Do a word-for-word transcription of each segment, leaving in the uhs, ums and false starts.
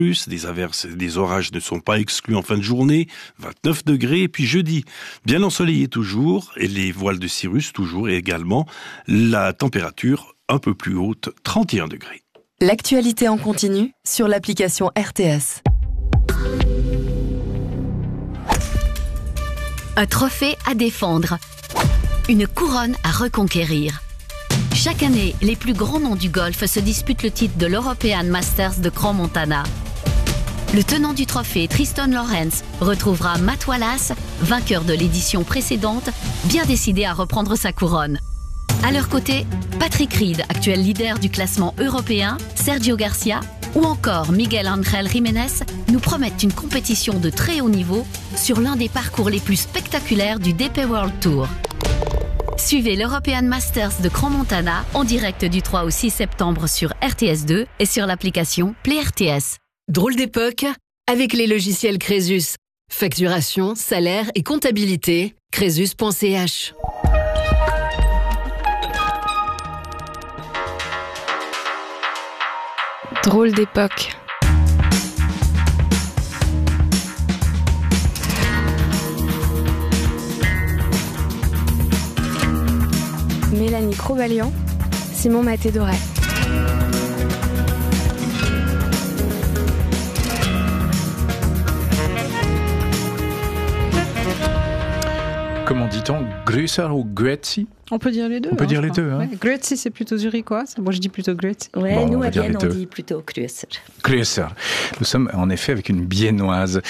Des averses et des orages ne sont pas exclus en fin de journée, vingt-neuf degrés, et puis jeudi, bien ensoleillé toujours, et les voiles de cirrus toujours, et également la température un peu plus haute, trente et un degrés. L'actualité en continu sur l'application R T S. Un trophée à défendre, une couronne à reconquérir. Chaque année, les plus grands noms du golf se disputent le titre de l'European Masters de Crans-Montana. Le tenant du trophée, Tristan Lawrence, retrouvera Matt Wallace, vainqueur de l'édition précédente, bien décidé à reprendre sa couronne. À leur côté, Patrick Reed, actuel leader du classement européen, Sergio Garcia ou encore Miguel Ángel Jiménez nous promettent une compétition de très haut niveau sur l'un des parcours les plus spectaculaires du D P World Tour. Suivez l'European Masters de Crans-Montana en direct du trois au six septembre sur R T S deux et sur l'application Play R T S. Drôle d'époque avec les logiciels Crésus. Facturation, salaire et comptabilité, crésus point c h. Drôle d'époque. Mélanie Crobalian, Simon Maté-Doré. Comment dit-on, Grüßer ou Grüezi? On peut dire les deux. On peut hein, dire les deux. Hein. Ouais. Grüezi, c'est plutôt zurichois. Moi, je dis plutôt Grüezi. Ouais, bon, nous, on à Vienne, on deux. dit plutôt Grüßer. Grüßer. Nous sommes en effet avec une biennoise.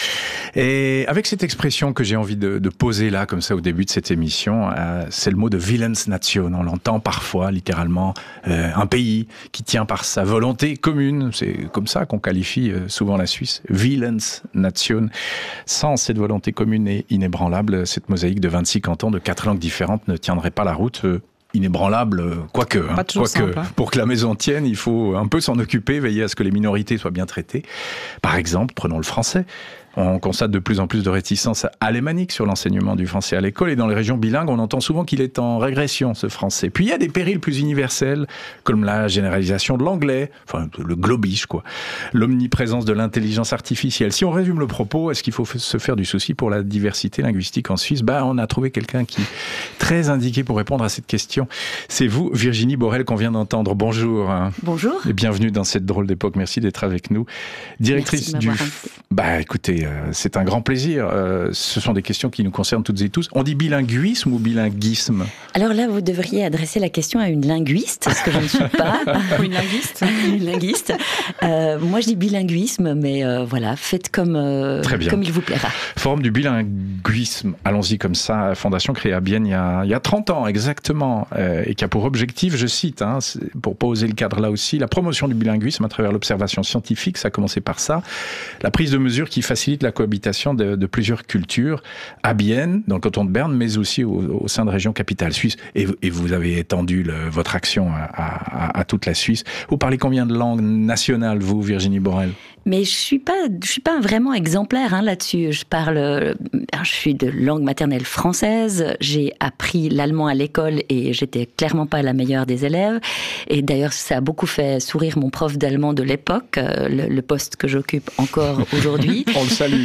Et avec cette expression que j'ai envie de, de poser là, comme ça, au début de cette émission, euh, c'est le mot de Willensnation. On l'entend parfois, littéralement, euh, un pays qui tient par sa volonté commune. C'est comme ça qu'on qualifie euh, souvent la Suisse. Willensnation. Sans cette volonté commune et inébranlable, cette mosaïque de vingt-six cantons de quatre langues différentes ne tiendrait pas la route. Euh, inébranlable, quoique. Hein, Pas toujours quoique simple, hein. Pour que la maison tienne, il faut un peu s'en occuper, veiller à ce que les minorités soient bien traitées. Par exemple, prenons le français. On constate de plus en plus de réticence alémanique sur l'enseignement du français à l'école, et dans les régions bilingues, on entend souvent qu'il est en régression, ce français. Puis il y a des périls plus universels, comme la généralisation de l'anglais, enfin le globish, quoi, l'omniprésence de l'intelligence artificielle. Si on résume le propos, est-ce qu'il faut se faire du souci pour la diversité linguistique en Suisse? Ben, on a trouvé quelqu'un qui est très indiqué pour répondre à cette question. C'est vous, Virginie Borel, qu'on vient d'entendre. Bonjour. Bonjour. Et bienvenue dans cette drôle d'époque. Merci d'être avec nous. Directrice du... Bah écoutez, c'est un grand plaisir. Ce sont des questions qui nous concernent toutes et tous. On dit bilinguisme ou bilinguisme? Alors là, vous devriez adresser la question à une linguiste, ce que je ne suis pas. Une linguiste. Une linguiste. Euh, moi, je dis bilinguisme, mais euh, voilà, faites comme, euh, comme il vous plaira. Forum du bilinguisme, allons-y comme ça, fondation créée à Bienne il y a, il y a trente ans exactement, euh, et qui a pour objectif, je cite, hein, pour poser le cadre là aussi, la promotion du bilinguisme à travers l'observation scientifique, ça a commencé par ça, la prise de mesures qui facilite la cohabitation de, de plusieurs cultures à Bienne, dans le canton de Berne, mais aussi au, au sein de régions capitales suisses. Et, et vous avez étendu le, votre action à, à, à toute la Suisse. Vous parlez combien de langues nationales, vous, Virginie Borel? Mais je suis pas, je suis pas vraiment exemplaire hein, là-dessus. Je parle, je suis de langue maternelle française. J'ai appris l'allemand à l'école et j'étais clairement pas la meilleure des élèves. Et d'ailleurs, ça a beaucoup fait sourire mon prof d'allemand de l'époque, le, le poste que j'occupe encore aujourd'hui. On le salue.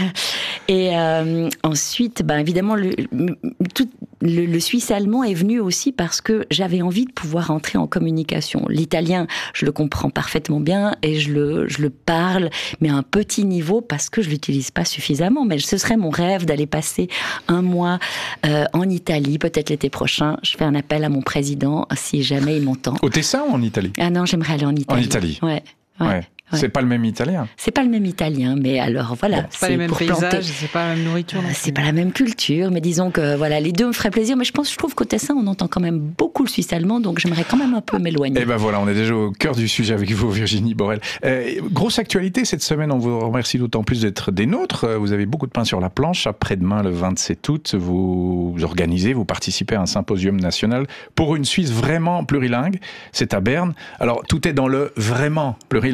Et euh, ensuite, ben évidemment, le, tout, le, le suisse allemand est venu aussi parce que j'avais envie de pouvoir entrer en communication. L'italien, je le comprends parfaitement bien et je le, je le parle. Mais à un petit niveau parce que je l'utilise pas suffisamment. Mais ce serait mon rêve d'aller passer un mois euh, en Italie, peut-être l'été prochain. Je fais un appel à mon président si jamais il m'entend. Au Tessin ou en Italie? Ah non, j'aimerais aller en Italie. En Italie. Ouais. ouais. ouais. Ouais. C'est pas le même italien. C'est pas le même italien, mais alors voilà. Bon, c'est pas les mêmes paysages, c'est pas la même nourriture. Euh, c'est pas la même culture, mais disons que voilà, les deux me feraient plaisir. Mais je pense, je trouve qu'au Tessin, on entend quand même beaucoup le suisse allemand, donc j'aimerais quand même un peu m'éloigner. Et ben voilà, on est déjà au cœur du sujet avec vous, Virginie Borel. Euh, grosse actualité cette semaine, on vous remercie d'autant plus d'être des nôtres. Vous avez beaucoup de pain sur la planche. Après-demain, le vingt-sept août, vous organisez, vous participez à un symposium national pour une Suisse vraiment plurilingue. C'est à Berne. Alors tout est dans le vraiment plurilingue, hein.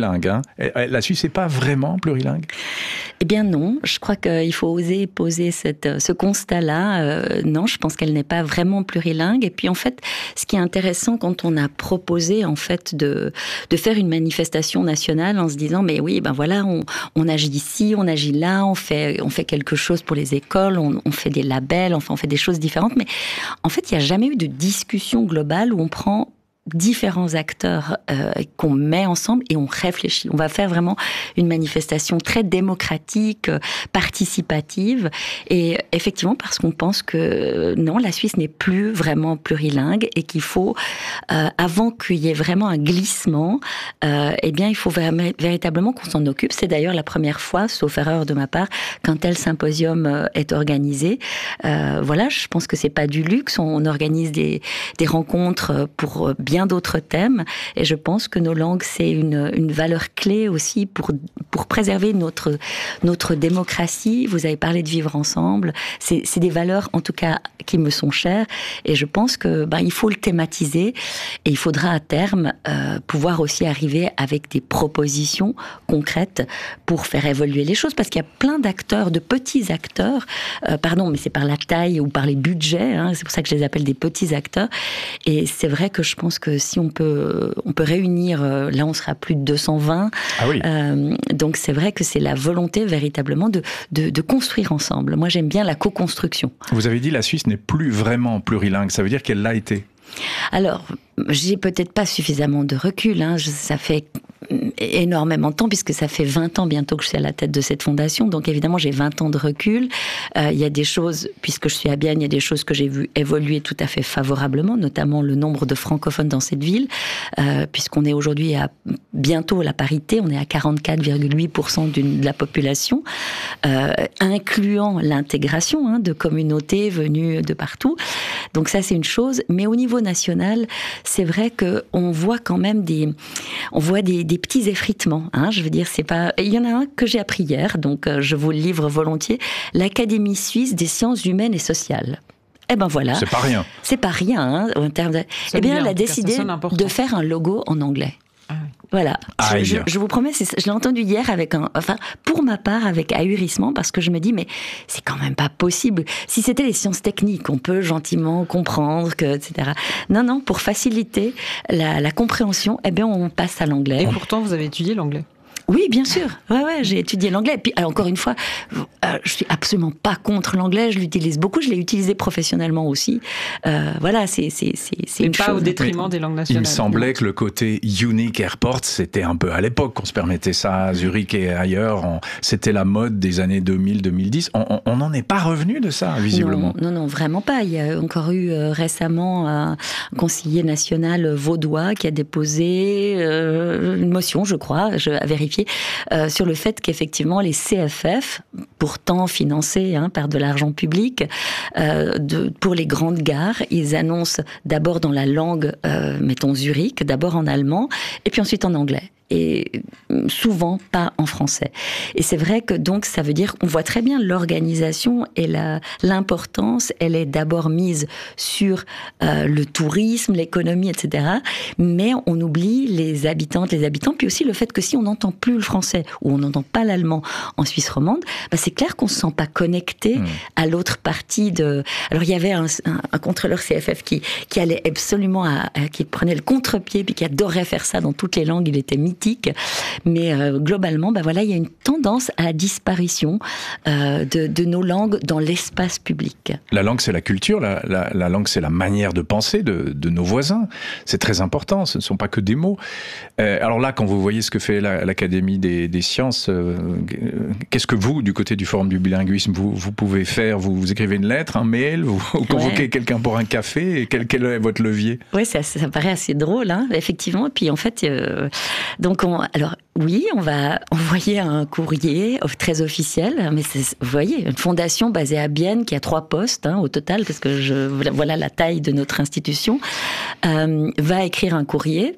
La Suisse n'est pas vraiment plurilingue ? Eh bien non, je crois qu'il faut oser poser cette, ce constat-là. Euh, non, je pense qu'elle n'est pas vraiment plurilingue. Et puis en fait, ce qui est intéressant quand on a proposé en fait de, de faire une manifestation nationale en se disant mais oui, ben voilà, on, on agit ici, on agit là, on fait, on fait quelque chose pour les écoles, on, on fait des labels, enfin on fait des choses différentes. Mais en fait, il n'y a jamais eu de discussion globale où on prend différents acteurs euh, qu'on met ensemble et on réfléchit. On va faire vraiment une manifestation très démocratique, euh, participative, et effectivement parce qu'on pense que euh, non, la Suisse n'est plus vraiment plurilingue et qu'il faut, euh, avant qu'il y ait vraiment un glissement, euh, eh bien il faut vra- véritablement qu'on s'en occupe. C'est d'ailleurs la première fois, sauf erreur de ma part, qu'un tel symposium euh, est organisé. Euh, voilà, je pense que c'est pas du luxe. On organise des, des rencontres pour bien bien d'autres thèmes, et je pense que nos langues, c'est une, une valeur clé aussi pour, pour préserver notre, notre démocratie. Vous avez parlé de vivre ensemble, c'est, c'est des valeurs en tout cas qui me sont chères, et je pense que ben, il faut le thématiser, et il faudra à terme euh, pouvoir aussi arriver avec des propositions concrètes pour faire évoluer les choses, parce qu'il y a plein d'acteurs, de petits acteurs, euh, pardon, mais c'est par la taille ou par les budgets, hein, c'est pour ça que je les appelle des petits acteurs, et c'est vrai que je pense que si on peut, on peut réunir, euh, là on sera plus de deux cent vingt. Ah oui. Euh, donc c'est vrai que c'est la volonté véritablement de, de, de construire ensemble. Moi j'aime bien la co-construction. Vous avez dit la Suisse n'est plus vraiment plurilingue, ça veut dire qu'elle l'a été? Alors, j'ai peut-être pas suffisamment de recul, hein. Ça fait énormément de temps, puisque ça fait vingt ans bientôt que je suis à la tête de cette fondation, donc évidemment j'ai vingt ans de recul. Euh, il y a des choses, puisque je suis à Bienne, il y a des choses que j'ai vues évoluer tout à fait favorablement, notamment le nombre de francophones dans cette ville, euh, puisqu'on est aujourd'hui à bientôt la parité, on est à quarante-quatre virgule huit pour cent d'une, de la population, euh, incluant l'intégration hein, de communautés venues de partout. Donc ça c'est une chose, mais au niveau national, c'est vrai qu'on voit quand même des, on voit des, des petits effritements. Hein, je veux dire, c'est pas. Il y en a un que j'ai appris hier, donc euh, je vous le livre volontiers. L'Académie suisse des sciences humaines et sociales. Eh ben voilà. C'est pas rien. C'est pas rien hein, en termes de. Eh bien, elle a décidé de faire un logo en anglais. Ah oui. Voilà, je, je, je vous promets, c'est, je l'ai entendu hier avec un, enfin, pour ma part, avec ahurissement, parce que je me dis, mais c'est quand même pas possible. Si c'était les sciences techniques, on peut gentiment comprendre que, et cetera. Non, non, pour faciliter la, la compréhension, eh bien, on passe à l'anglais. Et pourtant, vous avez étudié l'anglais. Oui, bien sûr. Ouais, ouais, j'ai étudié l'anglais. Et puis, alors, encore une fois, euh, je suis absolument pas contre l'anglais. Je l'utilise beaucoup. Je l'ai utilisé professionnellement aussi. Euh, voilà, c'est c'est c'est c'est une pas chose. Au détriment des langues nationales. Il me semblait que le côté Unique Airport, c'était un peu à l'époque qu'on se permettait ça à Zurich et ailleurs. On, c'était la mode des années deux mille deux mille dix. On n'en est pas revenu de ça, visiblement. Non, non, non, vraiment pas. Il y a encore eu euh, récemment un conseiller national vaudois qui a déposé euh, une motion, je crois, je, à vérifier. Euh, sur le fait qu'effectivement les C F F, pourtant financés hein, par de l'argent public, euh, de, pour les grandes gares, ils annoncent d'abord dans la langue, euh, mettons Zurich, d'abord en allemand, et puis ensuite en anglais. Et souvent pas en français. Et c'est vrai que donc ça veut dire qu'on voit très bien l'organisation et la, l'importance, elle est d'abord mise sur euh, le tourisme, l'économie, et cetera. Mais on oublie les habitantes, les habitants, puis aussi le fait que si on n'entend plus le français ou on n'entend pas l'allemand en Suisse romande, bah c'est clair qu'on se sent pas connecté mmh. à l'autre partie de. Alors il y avait un, un, un contrôleur C F F qui qui allait absolument à, à, qui prenait le contre-pied puis qui adorait faire ça dans toutes les langues. Il était mis mais euh, globalement, bah voilà, il y a une tendance à la disparition euh, de, de nos langues dans l'espace public. La langue, c'est la culture, la, la, la langue, c'est la manière de penser de, de nos voisins. C'est très important, ce ne sont pas que des mots. Euh, alors là, quand vous voyez ce que fait la, l'Académie des, des sciences, euh, qu'est-ce que vous, du côté du Forum du bilinguisme, vous, vous pouvez faire? vous, vous écrivez une lettre, un mail, vous, vous convoquez ouais. quelqu'un pour un café, et quel, quel est votre levier? Oui, ça, ça paraît assez drôle, hein, effectivement. Et puis en fait, euh, donc on, alors oui, on va envoyer un courrier très officiel, mais c'est, vous voyez, une fondation basée à Bienne qui a trois postes hein, au total, parce que je, voilà la taille de notre institution, euh, va écrire un courrier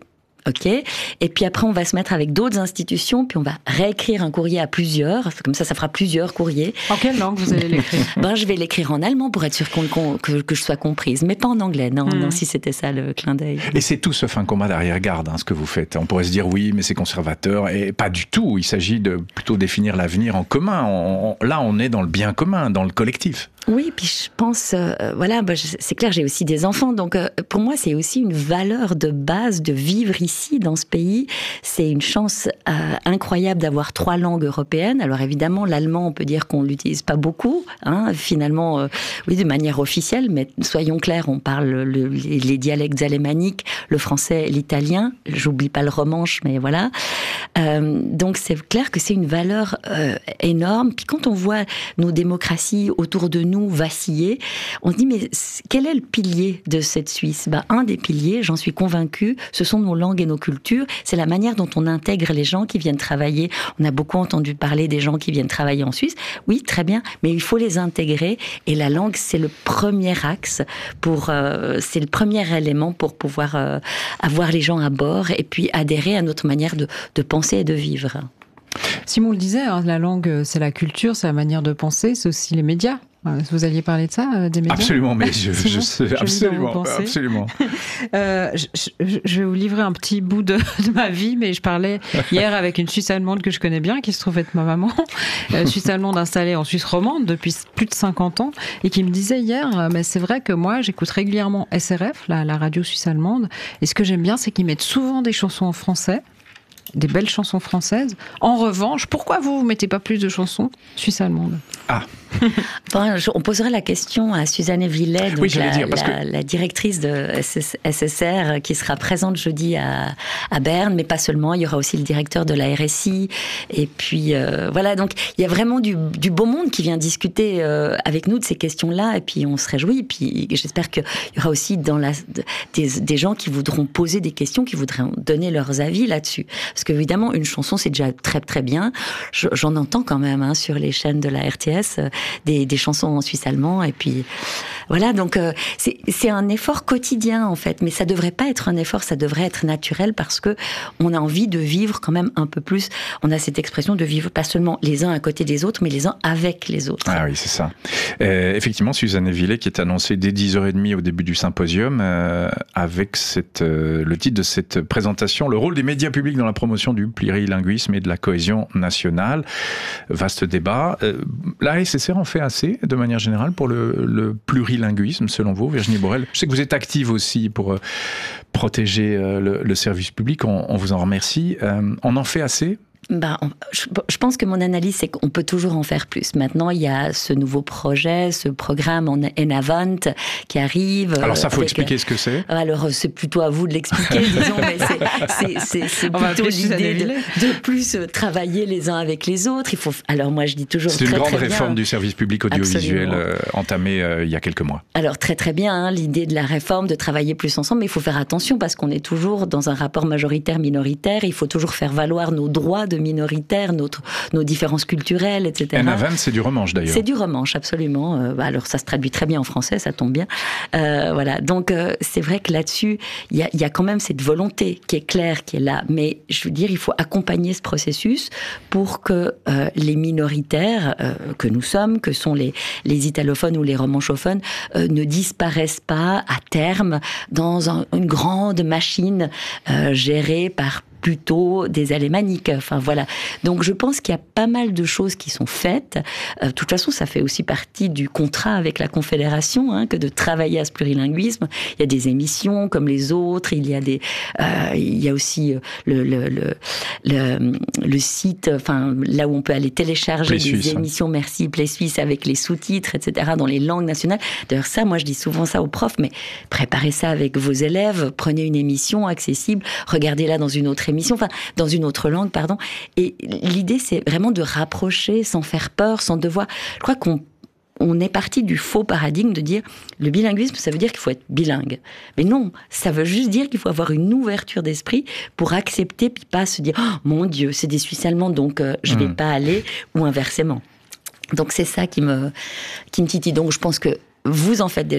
ok. Et puis après, on va se mettre avec d'autres institutions, puis on va réécrire un courrier à plusieurs. Comme ça, ça fera plusieurs courriers. En quelle langue vous allez l'écrire? Ben, je vais l'écrire en allemand pour être sûr qu'on, qu'on, que, que je sois comprise, mais pas en anglais. Non, mmh. non, si c'était ça le clin d'œil. Et c'est tout sauf un combat d'arrière-garde, hein, ce que vous faites. On pourrait se dire oui, mais c'est conservateur, et pas du tout. Il s'agit de plutôt définir l'avenir en commun. On, on, là, on est dans le bien commun, dans le collectif. Oui, puis je pense, euh, voilà, bah, je, c'est clair, j'ai aussi des enfants, donc euh, pour moi, c'est aussi une valeur de base de vivre ici, dans ce pays. C'est une chance euh, incroyable d'avoir trois langues européennes. Alors évidemment, l'allemand, on peut dire qu'on l'utilise pas beaucoup, hein, finalement, euh, oui, de manière officielle, mais soyons clairs, on parle le, les, les dialectes alémaniques, le français, l'italien, j'oublie pas le romanche, mais voilà. Euh, donc c'est clair que c'est une valeur euh, énorme. Puis quand on voit nos démocraties autour de nous vaciller, on se dit mais quel est le pilier de cette Suisse? Ben, un des piliers, j'en suis convaincue, ce sont nos langues et nos cultures. C'est la manière dont on intègre les gens qui viennent travailler. On a beaucoup entendu parler des gens qui viennent travailler en Suisse. Oui, très bien, mais il faut les intégrer. Et la langue, c'est le premier axe pour, euh, c'est le premier élément pour pouvoir euh, avoir les gens à bord et puis adhérer à notre manière de, de penser et de vivre. Simon le disait, hein, la langue, c'est la culture, c'est la manière de penser, c'est aussi les médias. Vous alliez parler de ça, des médias? Absolument, mais je, je sais, absolument, absolument. euh, je, je, je vais vous livrer un petit bout de, de ma vie, mais je parlais hier avec une Suisse allemande que je connais bien, qui se trouve être ma maman, euh, Suisse allemande installée en Suisse romande depuis plus de cinquante ans, et qui me disait hier, mais c'est vrai que moi, j'écoute régulièrement S R F, la, la radio suisse allemande, et ce que j'aime bien, c'est qu'ils mettent souvent des chansons en français, des belles chansons françaises. En revanche, pourquoi vous ne mettez pas plus de chansons suisse-allemandes? Ah Enfin, on posera la question à Suzanne Villet, donc oui, la, dire, parce la, que... la directrice de S S R, qui sera présente jeudi à, à Berne, mais pas seulement. Il y aura aussi le directeur de la R S I. Et puis, euh, voilà, donc il y a vraiment du, du beau monde qui vient discuter euh, avec nous de ces questions-là. Et puis, on se réjouit. Et puis, j'espère qu'il y aura aussi dans la, des, des gens qui voudront poser des questions, qui voudront donner leurs avis là-dessus. Parce qu'évidemment, une chanson, c'est déjà très, très bien. J'en entends quand même hein, sur les chaînes de la R T S. Des, des chansons en suisse allemand et puis voilà donc euh, c'est, c'est un effort quotidien en fait, mais ça devrait pas être un effort, ça devrait être naturel parce que on a envie de vivre quand même un peu plus. On a cette expression de vivre pas seulement les uns à côté des autres, mais les uns avec les autres. Ah oui, c'est ça. Euh, effectivement, Suzanne Villet qui est annoncée dès dix heures trente au début du symposium euh, avec cette, euh, le titre de cette présentation, le rôle des médias publics dans la promotion du plurilinguisme et de la cohésion nationale. Vaste débat. Euh, la S S R en fait assez, de manière générale, pour le, le plurilinguisme, selon vous, Virginie Borel? Je sais que vous êtes active aussi pour euh, protéger euh, le, le service public, on, on vous en remercie. Euh, on en fait assez? Ben, je, je pense que mon analyse, c'est qu'on peut toujours en faire plus. Maintenant, il y a ce nouveau projet, ce programme en Enavant qui arrive. Alors ça, faut avec, expliquer ce que c'est. Alors, c'est plutôt à vous de l'expliquer, disons, mais c'est, c'est, c'est, c'est plutôt l'idée de, de plus travailler les uns avec les autres. Il faut, alors moi, je dis toujours c'est très, une grande très réforme bien. du service public audiovisuel euh, entamée euh, il y a quelques mois. Alors, très très bien, hein, l'idée de la réforme, de travailler plus ensemble, mais il faut faire attention parce qu'on est toujours dans un rapport majoritaire-minoritaire. Il faut toujours faire valoir nos droits de minoritaires, notre, nos différences culturelles, et cetera. Enavant, c'est du romanche d'ailleurs. C'est du romanche, absolument. Euh, alors ça se traduit très bien en français, ça tombe bien. Euh, voilà. Donc euh, c'est vrai que là-dessus, il y a, y a quand même cette volonté qui est claire, qui est là. Mais je veux dire, il faut accompagner ce processus pour que euh, les minoritaires euh, que nous sommes, que sont les, les italophones ou les romanchophones, euh, ne disparaissent pas à terme dans un, une grande machine euh, gérée par plutôt des alémaniques. Enfin voilà. Donc je pense qu'il y a pas mal de choses qui sont faites. Euh, de toute façon, ça fait aussi partie du contrat avec la Confédération, hein, que de travailler à ce plurilinguisme. Il y a des émissions comme les autres. Il y a des, euh, il y a aussi le le le le, le site, enfin là où on peut aller télécharger Play des Suisse, émissions. Hein. Merci Play Suisse avec les sous-titres, et cetera dans les langues nationales. D'ailleurs ça, moi je dis souvent ça aux profs, mais préparez ça avec vos élèves. Prenez une émission accessible, regardez-la dans une autre émission. Enfin, dans une autre langue, pardon. Et l'idée, c'est vraiment de rapprocher sans faire peur, sans devoir... Je crois qu'on on est parti du faux paradigme de dire le bilinguisme, ça veut dire qu'il faut être bilingue. Mais non, ça veut juste dire qu'il faut avoir une ouverture d'esprit pour accepter, puis pas se dire oh, « Mon Dieu, c'est des Suisses allemands, donc euh, je vais mmh. pas aller », ou inversement. Donc c'est ça qui me, qui me titille. Donc je pense que vous en faites déjà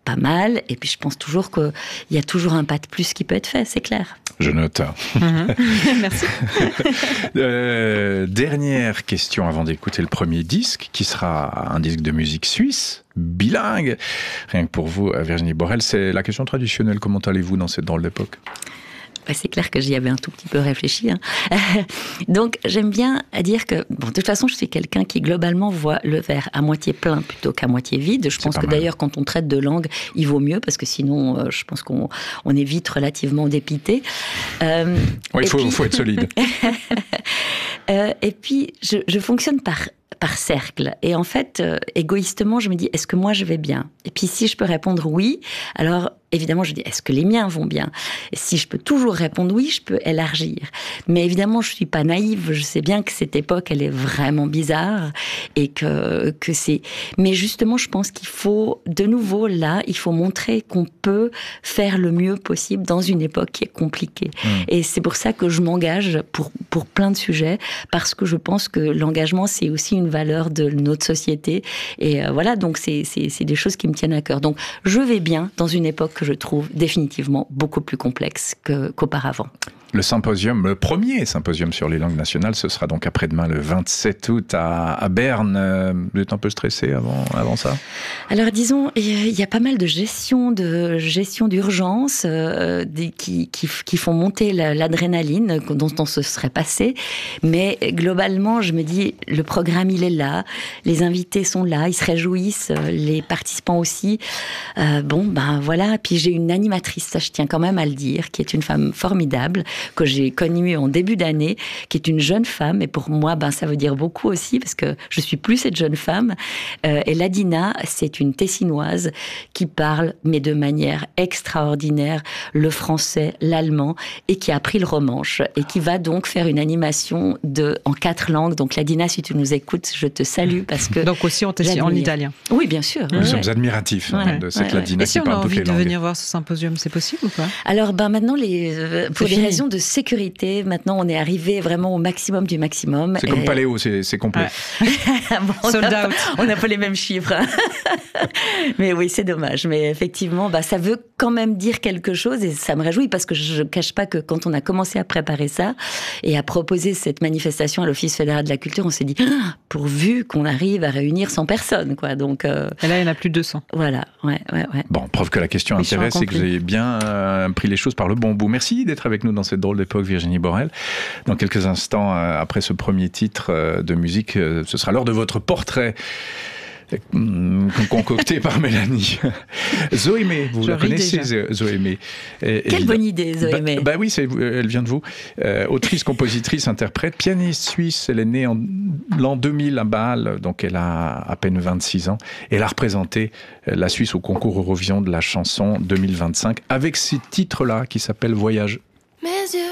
pas mal. Et puis je pense toujours qu'il y a toujours un pas de plus qui peut être fait, c'est clair. Je note. Mmh. Merci. euh, dernière question avant d'écouter le premier disque, qui sera un disque de musique suisse, bilingue. Rien que pour vous, Virginie Borel, c'est la question traditionnelle. Comment allez-vous dans cette drôle d'époque ? Bah, c'est clair que j'y avais un tout petit peu réfléchi. Hein. Donc, j'aime bien dire que, bon, de toute façon, je suis quelqu'un qui, globalement, voit le verre à moitié plein plutôt qu'à moitié vide. Je c'est pense que, mal. D'ailleurs, quand on traite de langue, il vaut mieux, parce que sinon, euh, je pense qu'on on est vite relativement dépité. Euh, oui, il faut, puis... faut être solide. euh, et puis, je, je fonctionne par... par cercle. Et en fait, euh, égoïstement, je me dis, est-ce que moi je vais bien ? Et puis si je peux répondre oui, alors évidemment je dis, est-ce que les miens vont bien ? Et si je peux toujours répondre oui, je peux élargir. Mais évidemment, je suis pas naïve, je sais bien que cette époque, elle est vraiment bizarre et que, que c'est... Mais justement, je pense qu'il faut, de nouveau, là, il faut montrer qu'on peut faire le mieux possible dans une époque qui est compliquée. Mmh. Et c'est pour ça que je m'engage pour, pour plein de sujets, parce que je pense que l'engagement, c'est aussi une valeur de notre société. Et euh, voilà, donc c'est, c'est, c'est des choses qui me tiennent à cœur. Donc, je vais bien dans une époque que je trouve définitivement beaucoup plus complexe que, qu'auparavant. Le symposium, le premier symposium sur les langues nationales, ce sera donc après-demain, le vingt-sept août, à, à Berne. Vous êtes un peu stressé avant, avant ça ? Alors, disons, il y a pas mal de gestion, de gestion d'urgence euh, des, qui, qui, qui font monter la, l'adrénaline dont on se serait passé. Mais globalement, je me dis, le programme, il est là. Les invités sont là, ils se réjouissent, les participants aussi. Euh, bon, ben voilà. Puis j'ai une animatrice, ça je tiens quand même à le dire, qui est une femme formidable, que j'ai connue en début d'année, qui est une jeune femme, et pour moi, ben, ça veut dire beaucoup aussi, parce que je suis plus cette jeune femme. Euh, et Ladina, c'est une Tessinoise qui parle, mais de manière extraordinaire, le français, l'allemand, et qui a appris le romanche, et qui va donc faire une animation de, en quatre langues. Donc Ladina, si tu nous écoutes, je te salue, parce que... Donc aussi en, tessi- en italien. Oui, bien sûr. Nous ouais. sommes admiratifs hein, ouais, de cette ouais, Ladina ouais. qui parle toutes les langues. Et si on a envie de venir voir ce symposium, c'est possible ou pas ? Alors, ben maintenant, les, euh, pour c'est des fini. raisons de sécurité, maintenant on est arrivé vraiment au maximum du maximum. C'est et... comme Paléo, c'est, c'est complet. Ouais. bon, Sold on out. On n'a pas les mêmes chiffres. Mais oui, c'est dommage. Mais effectivement, bah, ça veut quand même dire quelque chose et ça me réjouit parce que je ne cache pas que quand on a commencé à préparer ça et à proposer cette manifestation à l'Office fédéral de la culture, on s'est dit, ah, pourvu qu'on arrive à réunir cent personnes, quoi. Donc, euh... et là, il y en a plus de deux cents. Voilà, ouais, ouais, ouais. Bon, preuve que la question Mission intéresse et que vous avez bien euh, pris les choses par le bon bout. Merci d'être avec nous dans cette drôle d'époque, Virginie Borel. Dans quelques instants, euh, après ce premier titre euh, de musique, euh, ce sera l'heure de votre portrait. Concocté par Mélanie. Zoémé, vous Je la connaissez, déjà. Zoémé. Et, Quelle et, bonne idée, Zoémé. Bah, bah oui, c'est, elle vient de vous. Euh, autrice, compositrice, interprète, pianiste suisse. Elle est née en l'an deux mille à Bâle, donc elle a à peine vingt-six ans. Elle a représenté la Suisse au concours Eurovision de la chanson deux mille vingt-cinq avec ce titre-là qui s'appelle Voyage. Mes yeux